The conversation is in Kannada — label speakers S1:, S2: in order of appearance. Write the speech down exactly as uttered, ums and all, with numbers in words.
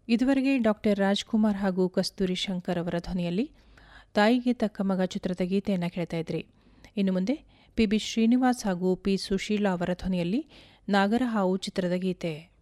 S1: ಇದುವರೆಗೆ ಡಾಕ್ಟರ್ ರಾಜ್ಕುಮಾರ್ ಹಾಗೂ ಕಸ್ತೂರಿ ಶಂಕರ್ ಅವರ ಧ್ವನಿಯಲ್ಲಿ ತಾಯಿಗೆ ತಕ್ಕ ಮಗ ಚಿತ್ರದ ಗೀತೆಯನ್ನು ಕೇಳ್ತಾ ಇದ್ರಿ. ಇನ್ನು ಮುಂದೆ ಪಿ ಬಿ ಶ್ರೀನಿವಾಸ್ ಹಾಗೂ ಪಿ ಸುಶೀಲಾ ಅವರ ಧ್ವನಿಯಲ್ಲಿ ನಾಗರಹಾವು ಚಿತ್ರದ ಗೀತೆ.